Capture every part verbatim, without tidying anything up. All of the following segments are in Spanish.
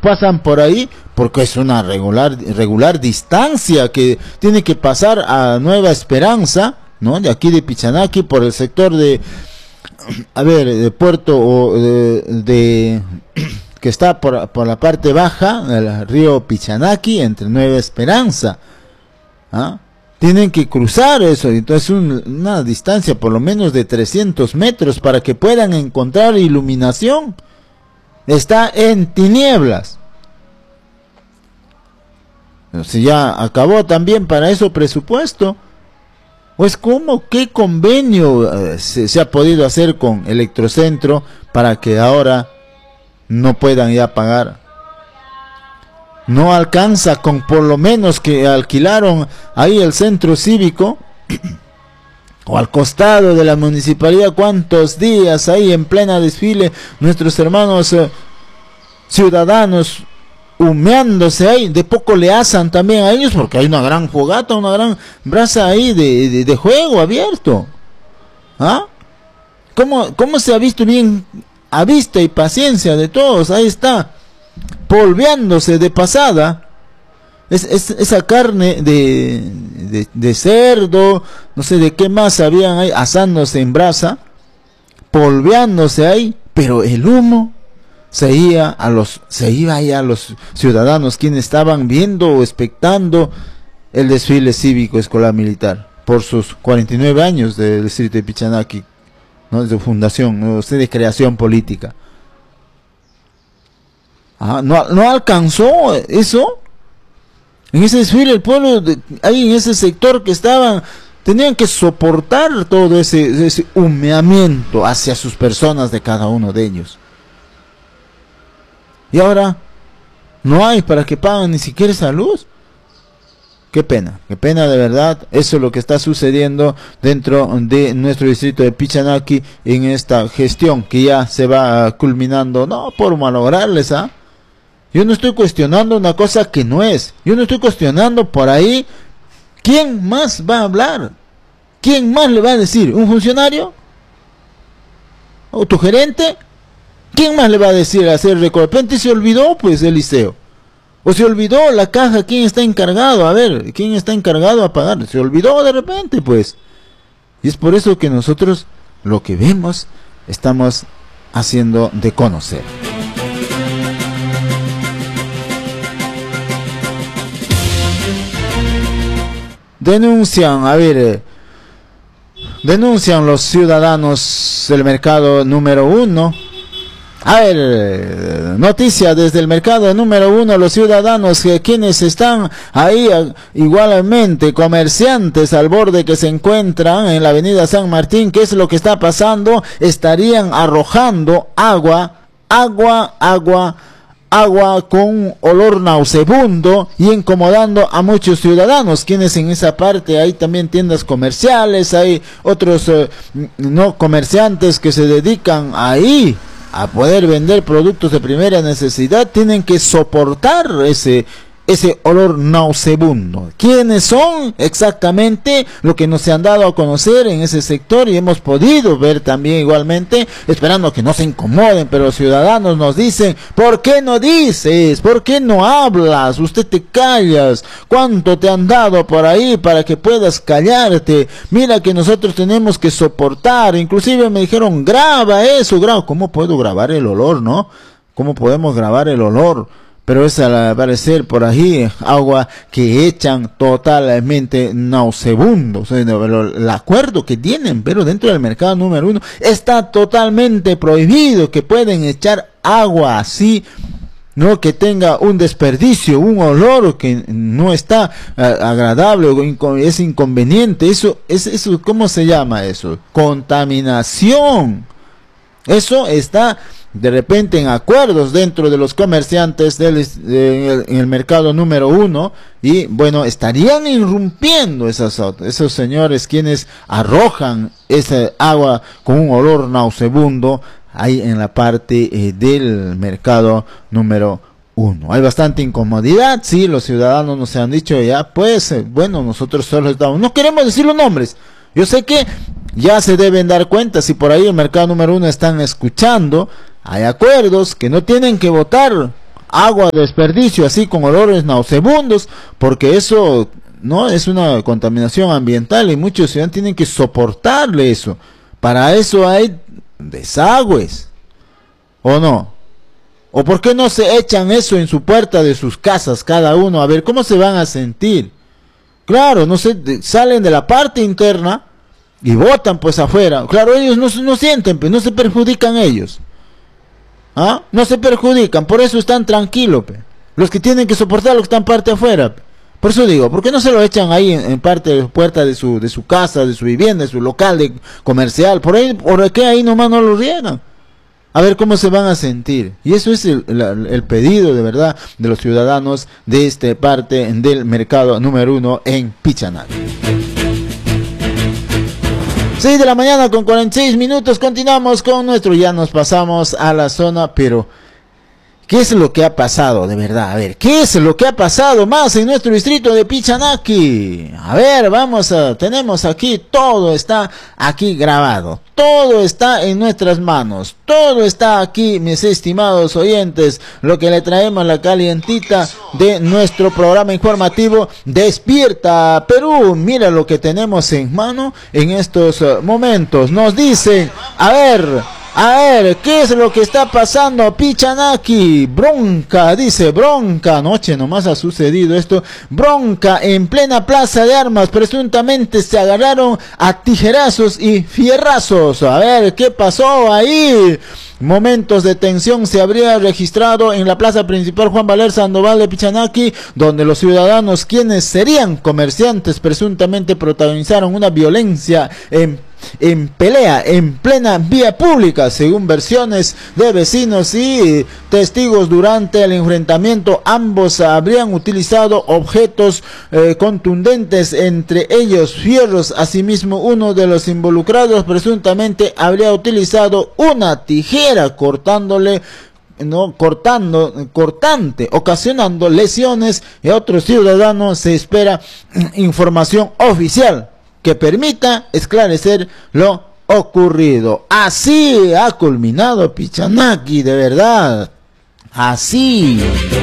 pasan por ahí porque es una regular regular distancia que tiene que pasar a Nueva Esperanza, ¿no? De aquí de Pichanaki por el sector de, a ver, de Puerto o de, de que está por, por la parte baja del río Pichanaki entre Nueva Esperanza, ¿ah? Tienen que cruzar eso, entonces un, una distancia por lo menos de trescientos metros para que puedan encontrar iluminación. Está en tinieblas. Si ya acabó también para eso presupuesto. Pues cómo, qué convenio eh, se, se ha podido hacer con Electrocentro para que ahora no puedan ya pagar. No alcanza con por lo menos que alquilaron ahí el centro cívico o al costado de la municipalidad. ¿Cuántos días ahí en plena desfile nuestros hermanos eh, ciudadanos humeándose ahí? De poco le asan también a ellos porque hay una gran fogata, una gran brasa ahí de, de, de juego abierto. ¿Ah? ¿Cómo, cómo se ha visto bien a vista y paciencia de todos? Ahí está, polveándose de pasada. Es, es, esa carne de, de, de cerdo, no sé de qué más habían ahí, asándose en brasa, polveándose ahí, pero el humo se iba a los, se iba ahí a los ciudadanos quienes estaban viendo o expectando el desfile cívico escolar militar por sus cuarenta y nueve años del distrito de Pichanaki, ¿no? De su fundación, ¿no? De creación política. Ah, no, no alcanzó eso. En ese desfile el pueblo, de, ahí en ese sector que estaban, tenían que soportar todo ese, ese humeamiento hacia sus personas de cada uno de ellos. Y ahora no hay para que paguen ni siquiera esa luz. Qué pena, qué pena de verdad. Eso es lo que está sucediendo dentro de nuestro distrito de Pichanaki en esta gestión que ya se va culminando, no por malograrles, ¿ah? Yo no estoy cuestionando una cosa que no es. Yo no estoy cuestionando por ahí. ¿Quién más va a hablar? ¿Quién más le va a decir? ¿Un funcionario? ¿O tu gerente? ¿Quién más le va a decir hacer de repente se olvidó pues el liceo? ¿O se olvidó la caja? ¿Quién está encargado? A ver, ¿quién está encargado a pagar? Se olvidó de repente pues. Y es por eso que nosotros lo que vemos estamos haciendo de conocer. Denuncian, a ver, eh, denuncian los ciudadanos del mercado número uno. A ver, eh, noticia desde el mercado número uno, los ciudadanos que quienes están ahí eh, igualmente comerciantes al borde que se encuentran en la avenida San Martín, ¿qué es lo que está pasando? Estarían arrojando agua, agua, agua, agua con olor nauseabundo y incomodando a muchos ciudadanos, quienes en esa parte hay también tiendas comerciales, hay otros eh, no comerciantes que se dedican ahí a poder vender productos de primera necesidad, tienen que soportar ese ese olor nauseabundo. ¿Quiénes son exactamente? Lo que nos se han dado a conocer en ese sector y hemos podido ver también igualmente, esperando que no se incomoden, pero los ciudadanos nos dicen, ¿por qué no dices? ¿Por qué no hablas? Usted te callas. ¿Cuánto te han dado por ahí para que puedas callarte? Mira que nosotros tenemos que soportar. Inclusive me dijeron, graba eso, graba. ¿Cómo puedo grabar el olor, no? ¿Cómo podemos grabar el olor? Pero es al parecer por ahí agua que echan totalmente nauseabundo. O sea, el acuerdo que tienen, pero dentro del mercado número uno está totalmente prohibido que pueden echar agua así, no que tenga un desperdicio, un olor que no está uh, agradable o es inconveniente. Eso es eso, ¿cómo se llama eso? Contaminación. Eso está de repente en acuerdos dentro de los comerciantes del, de, en, el, en el mercado número uno, y bueno, estarían irrumpiendo esas, esos señores quienes arrojan esa agua con un olor nauseabundo ahí en la parte eh, del mercado número uno. Hay bastante incomodidad, sí, los ciudadanos nos han dicho ya, pues, eh, bueno, nosotros solo estamos, no queremos decir los nombres. Yo sé que ya se deben dar cuenta, si por ahí el mercado número uno están escuchando, hay acuerdos que no tienen que votar agua de desperdicio, así con olores nauseabundos, porque eso no es una contaminación ambiental y muchos ciudadanos tienen que soportarle eso. Para eso hay desagües, ¿o no? ¿O por qué no se echan eso en su puerta de sus casas cada uno? A ver, ¿cómo se van a sentir? Claro, no se salen de la parte interna y botan pues afuera. Claro, ellos no, no sienten, pues no se perjudican ellos. ¿Ah? No se perjudican, por eso están tranquilos, pe. Los que tienen que soportar los que están parte afuera, pe. Por eso digo, ¿por qué no se lo echan ahí en, en parte de la puerta de su, de su casa, de su vivienda, de su local de comercial? Por ahí, ¿por qué ahí nomás no lo riegan? A ver cómo se van a sentir. Y eso es el, el, el pedido de verdad de los ciudadanos de esta parte del mercado número uno en Pichanaque. seis de la mañana con cuarenta y seis minutos, continuamos con nuestro, ya nos pasamos a la zona, pero ¿qué es lo que ha pasado de verdad? A ver, ¿qué es lo que ha pasado más en nuestro distrito de Pichanaque? A ver, vamos a, tenemos aquí, todo está aquí grabado, todo está en nuestras manos, todo está aquí, mis estimados oyentes, lo que le traemos la calientita de nuestro programa informativo Despierta Perú. Mira lo que tenemos en mano en estos uh, momentos, nos dicen, a ver... A ver, ¿qué es lo que está pasando? Pichanaque, bronca, dice, bronca, anoche nomás ha sucedido esto, bronca en plena plaza de armas, presuntamente se agarraron a tijerazos y fierrazos. A ver, ¿qué pasó ahí? Momentos de tensión se habría registrado en la plaza principal Juan Valer Sandoval de Pichanaque, donde los ciudadanos, quienes serían comerciantes, presuntamente protagonizaron una violencia en en pelea en plena vía pública, según versiones de vecinos y testigos. Durante el enfrentamiento ambos habrían utilizado objetos eh, contundentes, entre ellos fierros. Asimismo, uno de los involucrados presuntamente habría utilizado una tijera cortándole no cortando cortante ocasionando lesiones, y a otros ciudadanos se espera información oficial que permita esclarecer lo ocurrido. Así ha culminado Pichanaque, de verdad. Así.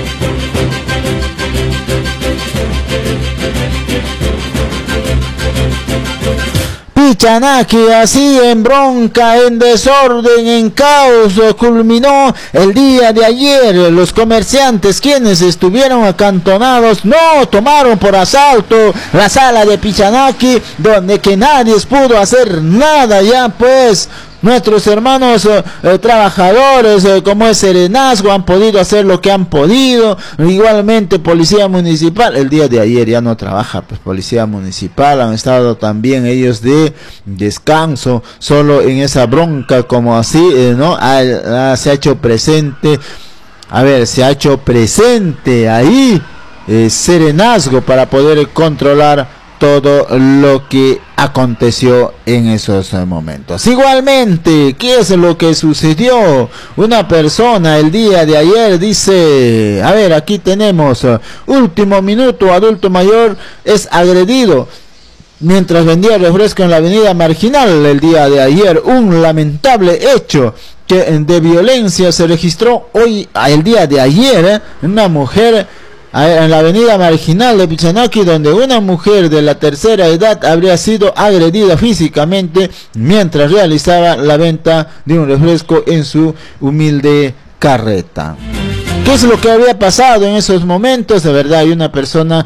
Pichanaque, así en bronca, en desorden, en caos, culminó el día de ayer. Los comerciantes, quienes estuvieron acantonados, no tomaron por asalto la sala de Pichanaque, donde que nadie pudo hacer nada. Ya pues nuestros hermanos eh, eh, trabajadores, eh, como es Serenazgo, han podido hacer lo que han podido. Igualmente Policía Municipal, el día de ayer ya no trabaja pues Policía Municipal, han estado también ellos de descanso, solo en esa bronca, como así, eh, ¿no? Ah, ah, se ha hecho presente, a ver, se ha hecho presente ahí eh, Serenazgo para poder controlar todo lo que aconteció en esos momentos. Igualmente, ¿qué es lo que sucedió? Una persona el día de ayer dice, a ver, aquí tenemos, uh, último minuto, adulto mayor es agredido mientras vendía refresco en la avenida Marginal el día de ayer. Un lamentable hecho que de violencia se registró hoy, el día de ayer, ¿eh? Una mujer en la avenida Marginal de Pichanaque, donde una mujer de la tercera edad habría sido agredida físicamente mientras realizaba la venta de un refresco en su humilde carreta. ¿Qué es lo que había pasado en esos momentos? De verdad, hay una persona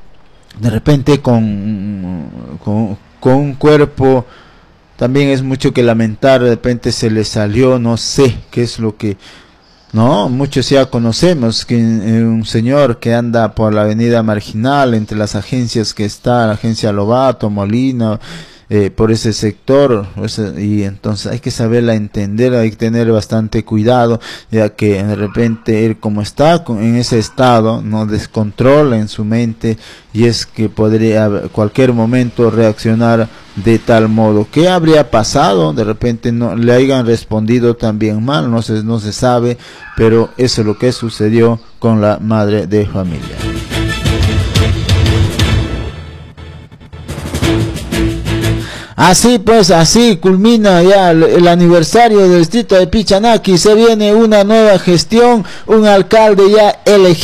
de repente con, con, con un cuerpo, también es mucho que lamentar, de repente se le salió, no sé qué es lo que... No, muchos ya conocemos que un señor que anda por la avenida Marginal, entre las agencias que está, la agencia Lobato, Molina, eh, por ese sector, y entonces hay que saberla entender, hay que tener bastante cuidado, ya que de repente él, como está en ese estado, no descontrola en su mente, y es que podría cualquier momento reaccionar de tal modo. ¿Qué habría pasado? De repente no le hayan respondido también mal, no se, no se sabe, pero eso es lo que sucedió con la madre de familia. Así pues, así culmina ya el, el aniversario del distrito de Pichanaki. Se viene una nueva gestión, un alcalde ya elegido.